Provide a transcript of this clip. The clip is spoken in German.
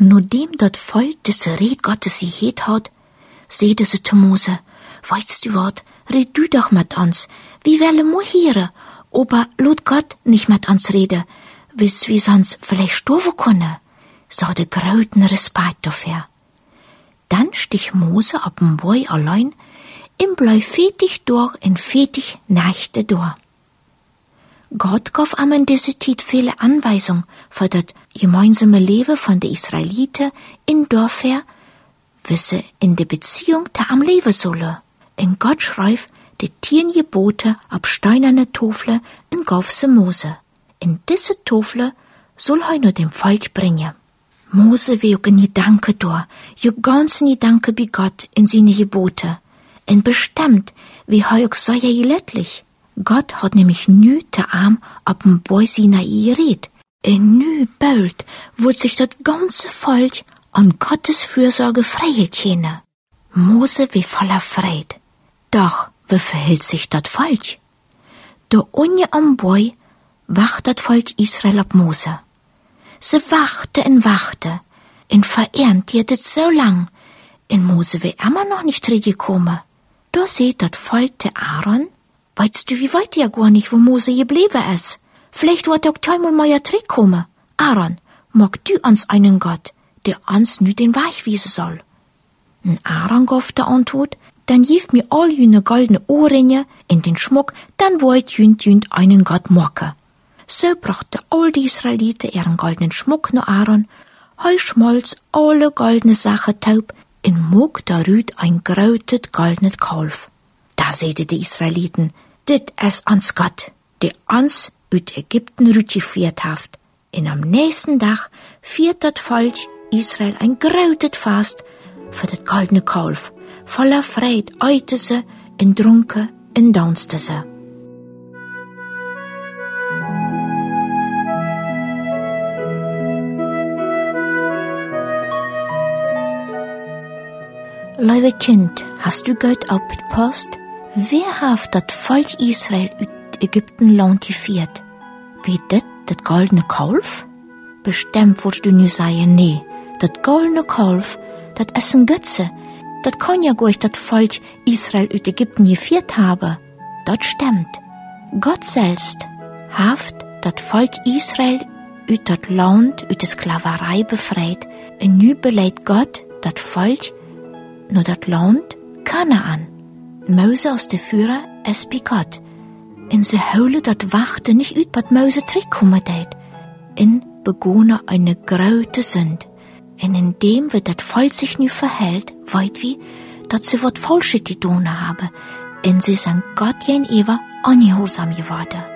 Nachdem dat Volk das Red Gottes gehet hat, sagte sie zu Mose, weißt du wat, red du doch mit uns, wir wollen mo hören, aber lot Gott nicht mit uns reden, willst wir sonst vielleicht sterben können. So hatte großen Respekt dafür. Dann stich Mose ab dem Boy allein, im bleib fetig durch in fetig Nächte durch. Gott gab ihm in dieser Zeit viele Anweisungen für das gemeinsame Leben von den Israeliten in Dörfer, wie sie in der Beziehung da am Leben sollen. In Gott schreibt die 10 Gebote ab steinerne Tafel in Gaufse Mose. In diese Tafel soll er nur dem Volk bringen. Mose will auch nie Danke da, jo ganz nie Danke bei Gott in seine Gebote. Und bestimmt, wie er auch so gelättlich. Gott hat nämlich nü te Arm ab dem Boi Sinai geredet. Und nü bald wird sich das ganze Volk an Gottes Fürsorge freiheit chene. Mose wie voller Freude. Doch, wie verhält sich das Volk? Da unje am Boi wacht das Volk Israel ab Mose. Sie wachte und verehrt ihr das so lang. Und Mose wie immer noch nicht zurückgekommen. Da seht das Volk der Aaron. Weißt du, wie weit ja gar nicht, wo Mose geblieben ist? Vielleicht wird auch einmal mal ja zurückkommen. Aaron, mag du uns einen Gott, der uns nü den Weg wiesen soll? Und Aaron gab der Antwort, dann gib mir all jüne goldene Ohrringe in den Schmuck, dann wollt jünd einen Gott machen. So brachte all die Israeliten ihren goldenen Schmuck nach Aaron, heu schmolz alle goldene Sachen taub, in mog da rüd ein grötet goldenes Kalf. Da sehte die Israeliten, dit es ans Gott, der uns ut Ägypten rütgeführt haft. Und am nächsten Tag fiert dat Volk Israel ein grötet Fast für dat goldene Kalf. Voller Freude eute se und drunke und daunste se. Liebe Kind, hast du Gott aufgepasst? Wer hat das Volk Israel aus Ägyptenland geführt? Wie das goldene Kalf? Bestimmt würdest du nu sagen, nee, das goldene Kalf, das ist ein Götze. Das kann ja gar nicht das Volk Israel aus Ägypten geführt haben. Das stimmt. Gott selbst hat das Volk Israel aus das Land, aus der Sklaverei befreit. Und nu beleidigt Gott das Volk nur das Land Kanaan. Mose aus der Führer es bei Gott. In se Höhle dat wachte nicht üt, wat Mose zurückkommen deit. In begonnen eine große Sünde. Und in dem wird das Volk sich nu verhält, weit wie, dat sie wat Falsches getan habe. Und sie sind Gott gegenüber ungehorsam geworden.